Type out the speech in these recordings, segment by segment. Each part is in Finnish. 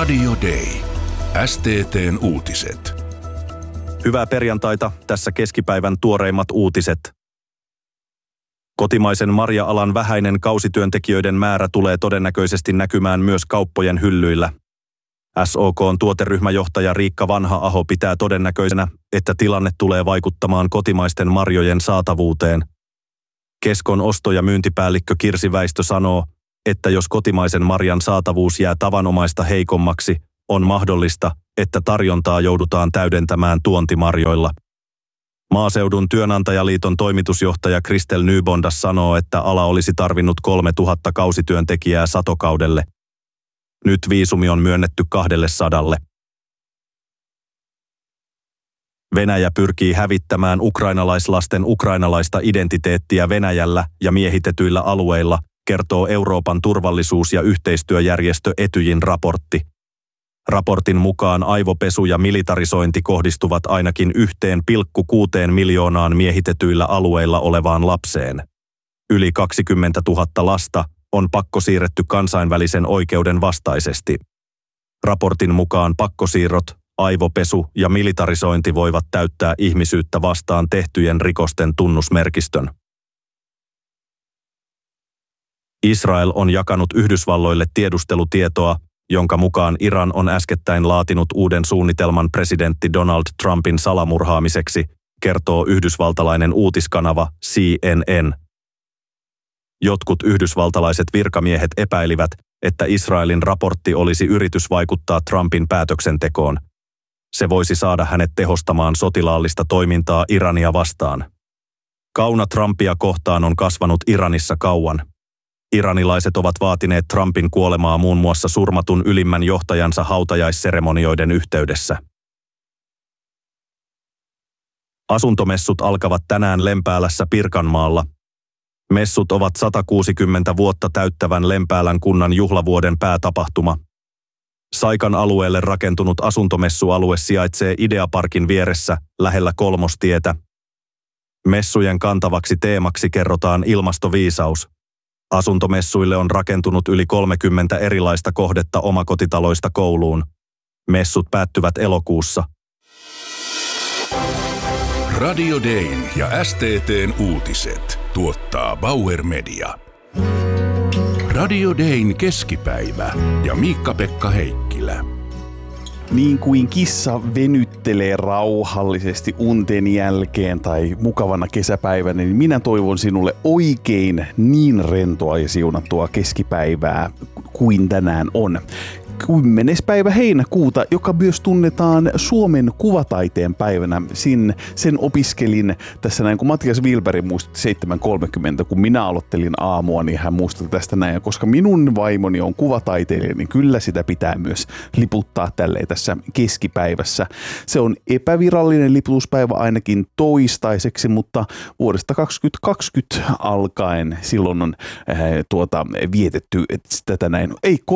Radio Day. STT:n uutiset. Hyvää perjantaita, tässä keskipäivän tuoreimmat uutiset. Kotimaisen marja-alan vähäinen kausityöntekijöiden määrä tulee todennäköisesti näkymään myös kauppojen hyllyillä. SOK:n tuoteryhmäjohtaja Riikka Vanha-Aho pitää todennäköisenä, että tilanne tulee vaikuttamaan kotimaisten marjojen saatavuuteen. Keskon osto- ja myyntipäällikkö Kirsi Väistö sanoo, että jos kotimaisen marjan saatavuus jää tavanomaista heikommaksi, on mahdollista, että tarjontaa joudutaan täydentämään tuontimarjoilla. Maaseudun työnantajaliiton toimitusjohtaja Kristel Nybondas sanoo, että ala olisi tarvinnut 3000 kausityöntekijää satokaudelle. Nyt viisumi on myönnetty 200. Venäjä pyrkii hävittämään ukrainalaislasten ukrainalaista identiteettiä Venäjällä ja miehitetyillä alueilla, kertoo Euroopan turvallisuus- ja yhteistyöjärjestö Etyjin raportti. Raportin mukaan aivopesu ja militarisointi kohdistuvat ainakin 1,6 miljoonaan miehitetyillä alueilla olevaan lapseen. Yli 20 000 lasta on pakkosiirretty kansainvälisen oikeuden vastaisesti. Raportin mukaan pakkosiirrot, aivopesu ja militarisointi voivat täyttää ihmisyyttä vastaan tehtyjen rikosten tunnusmerkistön. Israel on jakanut Yhdysvalloille tiedustelutietoa, jonka mukaan Iran on äskettäin laatinut uuden suunnitelman presidentti Donald Trumpin salamurhaamiseksi, kertoo yhdysvaltalainen uutiskanava CNN. Jotkut yhdysvaltalaiset virkamiehet epäilivät, että Israelin raportti olisi yritys vaikuttaa Trumpin päätöksentekoon. Se voisi saada hänet tehostamaan sotilaallista toimintaa Irania vastaan. Kauna Trumpia kohtaan on kasvanut Iranissa kauan. Iranilaiset ovat vaatineet Trumpin kuolemaa muun muassa surmatun ylimmän johtajansa hautajaisseremonioiden yhteydessä. Asuntomessut alkavat tänään Lempäälässä Pirkanmaalla. Messut ovat 160 vuotta täyttävän Lempäälän kunnan juhlavuoden päätapahtuma. Saikan alueelle rakentunut asuntomessualue sijaitsee Ideaparkin vieressä lähellä Kolmostietä. Messujen kantavaksi teemaksi kerrotaan ilmastoviisaus. Asuntomessuille on rakentunut yli 30 erilaista kohdetta omakotitaloista kouluun. Messut päättyvät elokuussa. Radio Dayn ja STT:n uutiset tuottaa Bauer Media. Radio Dayn keskipäivä ja Miikka-Pekka Heikkilä. Niin kuin kissa venyttelee rauhallisesti unten jälkeen tai mukavana kesäpäivänä, niin minä toivon sinulle oikein niin rentoa ja siunattua keskipäivää kuin tänään on. 10. päivä heinäkuuta, joka myös tunnetaan Suomen kuvataiteen päivänä. Sen opiskelin tässä näin, kun Matias Wilberg muistutti 7.30, kun minä aloittelin aamua, niin hän muistutti tästä näin. Ja koska minun vaimoni on kuvataiteilija, niin kyllä sitä pitää myös liputtaa tälleen tässä keskipäivässä. Se on epävirallinen liputuspäivä ainakin toistaiseksi, mutta vuodesta 2020 alkaen silloin on vietetty tätä näin.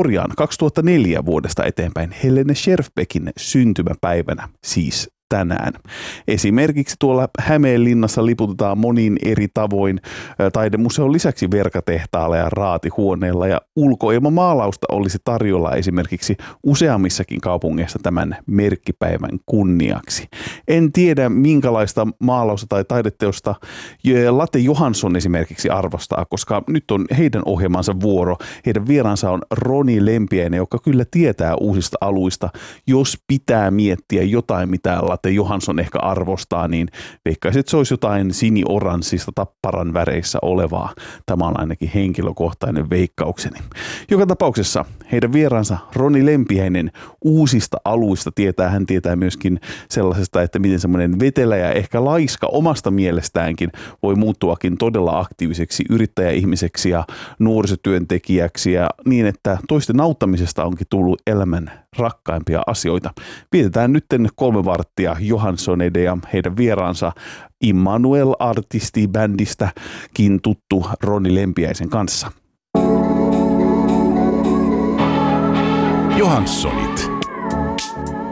2004 vuodesta eteenpäin Helene Scherfbeckin syntymäpäivänä, siis tänään. Esimerkiksi tuolla Hämeenlinnassa liputetaan monin eri tavoin taidemuseon lisäksi verkatehtaalla ja raatihuoneella, ja ulkoilmamaalausta olisi tarjolla esimerkiksi useammissakin kaupungeissa tämän merkkipäivän kunniaksi. En tiedä minkälaista maalausta tai taideteosta Latte Johansson esimerkiksi arvostaa, koska nyt on heidän ohjelmansa vuoro. Heidän vieraansa on Roni Lempiäinen, joka kyllä tietää uusista aluista. Jos pitää miettiä jotain, mitä Latte Johansson ehkä arvostaa, niin veikkaisin, että se olisi jotain sinioranssista tapparan väreissä olevaa. Tämä on ainakin henkilökohtainen veikkaukseni. Joka tapauksessa heidän vieraansa Roni Lempiäinen uusista aluista tietää. Hän tietää myöskin sellaisesta, että miten semmoinen vetelä ja ehkä laiska omasta mielestäänkin voi muuttuakin todella aktiiviseksi yrittäjäihmiseksi ja nuorisotyöntekijäksi ja niin, että toisten auttamisesta onkin tullut elämän rakkaimpia asioita. Vietetään nytten 3 varttia Johanssoneiden ja heidän vieraansa Immanuel Artisti-bändistäkin tuttu Roni Lempiäisen kanssa. Johanssonit.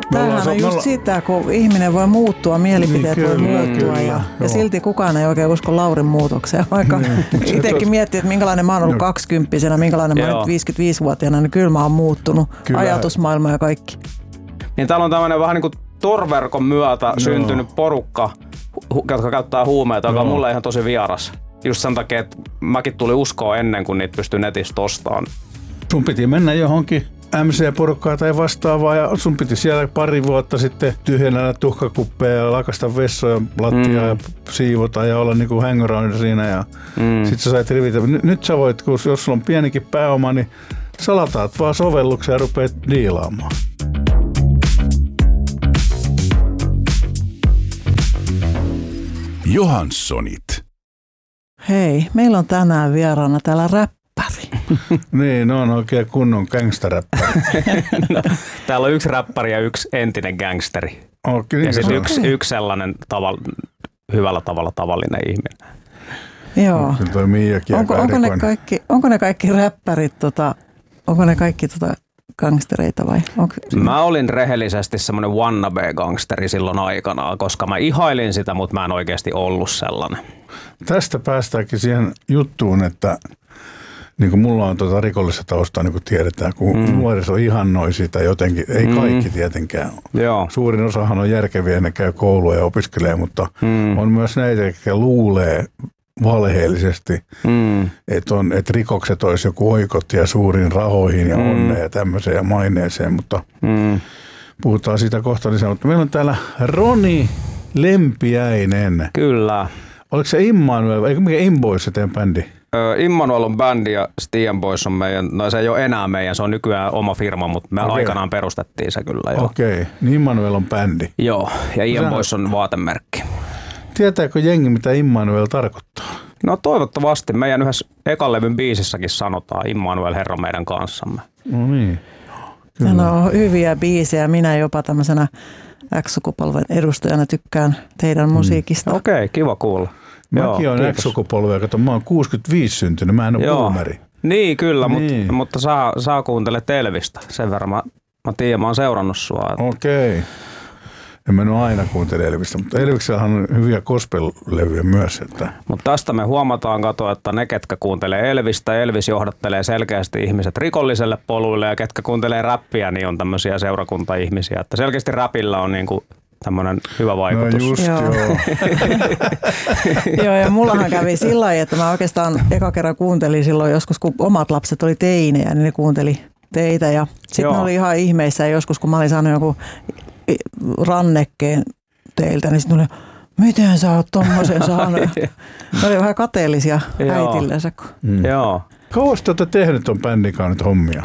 Tämähän on just sitä, kun ihminen voi muuttua, mielipiteet voi muuttua ja silti kukaan ei oikein usko Laurin muutokseen, vaikka itsekin miettii, että minkälainen mä oon ollut 20-vuotiaana, minkälainen mä oon nyt 55-vuotiaana, niin kyllä mä oon muuttunut, ajatusmaailma ja kaikki. Niin täällä on tämmöinen vähän niin kuin torverkon myötä syntynyt porukka, jotka käyttää huumeita, joka on mulle ihan tosi vieras. Just sen takia, että mäkin tuli uskoa ennen kuin niitä pystyy netistä ostamaan. Sun piti mennä johonkin MC-porukkaa tai vastaavaa ja sun piti siellä pari vuotta sitten tyhjennellä tuhkakuppeja ja lakasta vessoja lattiaa ja siivota ja olla niinku hangaround siinä ja sit sä sait rivitä. Nyt sä voit, jos sulla on pienikin pääoma, niin sä lataat vaan sovelluksia ja rupeat diilaamaan. Johanssonit. Hei, meillä on tänään vieraana täällä räppäri. Niin, on oikein kunnon gangsteräppäri. No, täällä on yksi räppäri ja yksi entinen gangsteri. Okay, ja sitten yksi sellainen hyvällä tavalla tavallinen ihminen. Joo. Onko ne kaikki räppärit, onko ne kaikki gangstereita vai? Mä olin rehellisesti semmoinen wannabe-gangsteri silloin aikanaan, koska mä ihailin sitä, mutta mä en oikeasti ollut sellainen. Tästä päästäänkin siihen juttuun, että niin kuin mulla on rikollista taustaa, niin kuin tiedetään, kun nuoriso ihannoi sitä jotenkin, ei kaikki tietenkään. Joo. Suurin osahan on järkeviä, ne käy koulua ja opiskelee, mutta on myös näitä, jotka luulee valheellisesti, että rikokset olisi joku oikot ja suuriin rahoihin ja onneen ja tämmöiseen ja maineeseen, mutta puhutaan siitä kohta lisää. Mutta meillä on täällä Roni Lempiäinen. Kyllä. Oliko se Immanuel, eikö mikä Imboys se teidän bändi? Immanuel on bändi ja Stian Boys on meidän, no se ei ole enää meidän, se on nykyään oma firma, mutta me aikanaan perustettiin se kyllä jo. Okei, niin Immanuel on bändi. Joo, ja Ian Boys on vaatemerkki. Tietääkö jengi, mitä Immanuel tarkoittaa? No toivottavasti. Meidän yhdessä ekan levyn biisissäkin sanotaan Immanuel Herra meidän kanssamme. No niin. Kyllä. Ne on hyviä biisejä. Minä jopa tämmöisenä X-sukupolven edustajana tykkään teidän musiikista. Okei, kiva kuulla. Mäkin olen X-sukupolvea. Kato, mä oon 65 syntynyt, mä en ole boomeri. Niin, kyllä, niin. Mutta saa kuuntelet Elvistä. Sen verran mä tiedän, mä oon seurannut sua. Okei. En mä ole aina kuuntele Elvistä, mutta Elviksellähän on hyviä gospel-levyjä myös. Mutta tästä me huomataan, että ne, ketkä kuuntelee Elvistä, Elvis johdattelee selkeästi ihmiset rikolliselle poluille ja ketkä kuuntelee räppiä, niin on tämmöisiä seurakuntaihmisiä. Että selkeästi räpillä on niinku tämmöinen hyvä vaikutus. No just joo. Joo, ja mullahan kävi sillä lailla, että mä oikeastaan eka kerran kuuntelin silloin joskus, kun omat lapset oli teinejä, niin ne kuunteli teitä ja sitten ne oli ihan ihmeissä ja joskus, kun mä olin saanut joku rannekkeen teiltä, niin sitten oli, miten sä oot tommosen saanut? Ne oli vähän kateellisia äitillensä. Joo. Kauas te olette tehnyt ton bändin kanssa nyt hommia?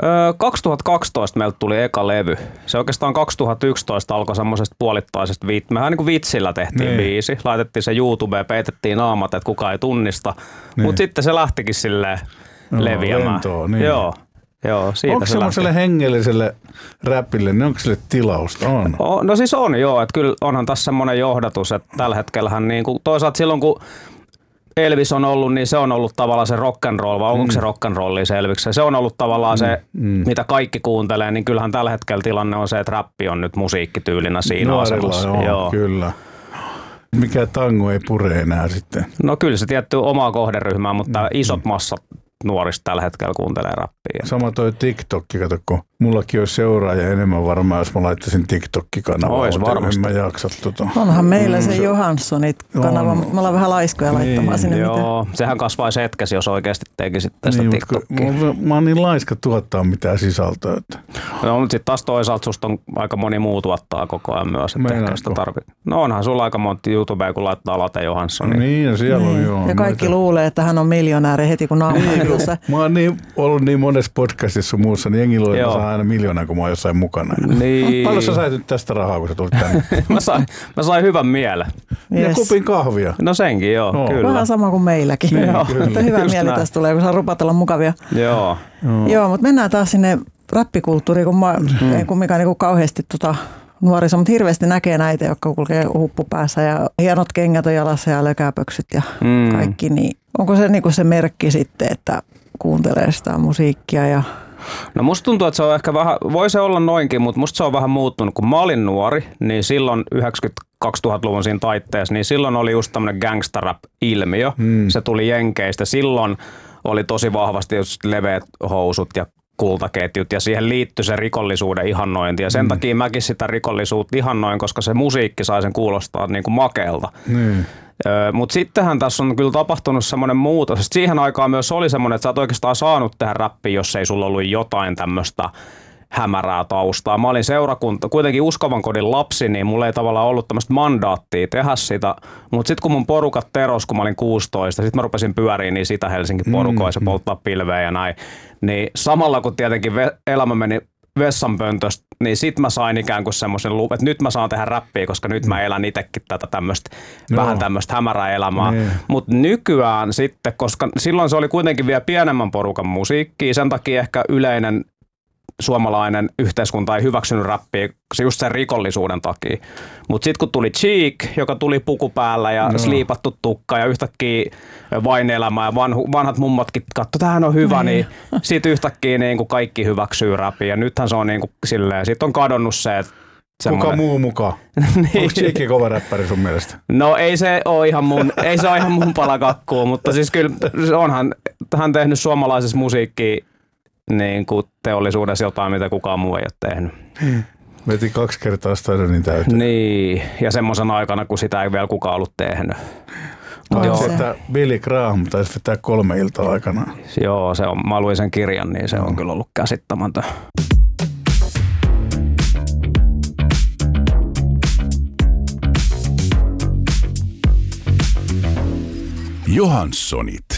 2012 meiltä tuli eka levy. Se oikeastaan 2011 alkoi semmoisesta puolittaisesta mehän niin kuin vitsillä tehtiin biisi. Laitettiin se YouTubeen, peitettiin naamat, että kukaan ei tunnista. Mutta sitten se lähtikin silleen leviämään. Lentoon, niin. Joo, siitä onko se semmoiselle hengelliselle räpille, niin onko sille tilausta? On. No siis on joo, että kyllä onhan tässä semmoinen johdatus, että tällä hetkellähän niin kuin, toisaalta silloin kun Elvis on ollut, niin se on ollut tavallaan se rock'n'roll, vai onko se rock'n'rollia se Elviksen? Se on ollut tavallaan se, mitä kaikki kuuntelee, niin kyllähän tällä hetkellä tilanne on se, että räppi on nyt musiikkityylinä siinä asemassa. Joo, kyllä. Mikä tango ei pure enää sitten? No kyllä se tietty omaa kohderyhmää, mutta isot massat nuorista tällä hetkellä kuuntelee rappia. Sama toi TikTokki, kato, kun mullakin olisi seuraajia enemmän varmaan, jos mä laittaisin TikTokki-kanavaa. Ois varmasti. En mä jaksa Onhan meillä se Johanssonit-kanava. Me ollaan vähän laiskoja laittamaan sinne. Joo, sehän kasvaisi hetkesi, jos oikeasti tekisit tästä TikTokia. Mä oon niin laiska tuottaa mitään sisältöä. No, mutta sitten taas toisaalta susta on aika moni muu tuottaa koko ajan myös. No onhan sulla aika monta YouTubea, kun laittaa Late Johanssonia. Niin, ja siellä on joo. Ja kaikki luulee, että hän on miljonääri heti kun naama. Mä oon ollut niin monessa podcastissa muussa, niin jengi luulee, että saa aina miljoonaa, kun mä oon jossain mukana. Niin. Paljon sä sait nyt tästä rahaa, kun sä tulit tänne? mä sain hyvän mielen. Ja kupin kahvia. No senkin, joo, kyllä. Vähän sama kuin meilläkin. Niin, mutta hyvä mieli tästä tulee, kun saa rupatella mukavia. Joo, mutta mennään taas sinne rappikulttuuriin, kun mä en kumminkaan niin kauheasti nuoriso, mutta hirveästi näkee näitä, jotka kulkee huppupäässä ja hienot kengät on jalassa ja lökäpöksyt ja kaikki. Niin onko se, niin kuin se merkki sitten, että kuuntelee sitä musiikkia ja No musta tuntuu, että se on ehkä vähän, voi se olla noinkin, mutta musta se on vähän muuttunut. Kun mä olin nuori, niin silloin 2000-luvun siinä taitteessa, niin silloin oli just tämmönen gangsta-rap-ilmiö. Se tuli Jenkeistä. Silloin oli tosi vahvasti just leveät housut ja kultaketjut ja siihen liittyi se rikollisuuden ihannointi ja sen takia mäkin sitä rikollisuutta ihannoin, koska se musiikki sai sen kuulostaa niin kuin makeelta. Mutta sittenhän tässä on kyllä tapahtunut semmoinen muutos. Siihen aikaan myös oli semmoinen, että sä oot oikeastaan saanut tehdä räppiä, jos ei sulla ollut jotain tämmöistä hämärää taustaa. Mä olin kuitenkin uskovan kodin lapsi, niin mulla ei tavallaan ollut tämmöistä mandaattia tehdä sitä. Mutta sitten kun mun porukat teros, kun mä olin 16, sitten mä rupesin pyöriin niin sitä Helsingin porukoissa, polttaa pilveä ja näin. Niin samalla kun tietenkin elämä meni vessanpöntöstä, niin sit mä sain ikään kuin semmoisen luvun, että nyt mä saan tehdä räppiä, koska nyt mä elän itsekin tätä tämmöistä vähän tämmöistä hämärää elämää. Mutta nykyään sitten, koska silloin se oli kuitenkin vielä pienemmän porukan musiikkia, sen takia ehkä yleinen suomalainen yhteiskunta ei hyväksynyt räppiä just sen rikollisuuden takia. Mutta sitten kun tuli Cheek, joka tuli puku päällä ja sliipattu tukka ja yhtäkkiä vain elämä ja vanhat mummotkin katso, tämähän on hyvä, niin sitten yhtäkkiä niin kuin kaikki hyväksyy räppiä. Ja nythän se on niin kuin silleen, sitten on kadonnut se, että kuka muu mukaan? Niin. Onko Cheekki kova räppäri sun mielestä? No ei se ole ihan mun palakakkuu, mutta siis kyllä onhan hän tehnyt suomalaisessa musiikkia niin kuin teollisuudessa jotain, mitä kukaan muu ei ole tehnyt. Veti 2 kertaa stadionin täyteen. Niin, ja semmoisen aikana, kun sitä ei vielä kukaan ollut tehnyt. Että Billy Graham taisi vetää 3 iltaa aikana. Joo, se on, mä luin sen kirjan, niin se on kyllä ollut käsittämätön. Johanssonit.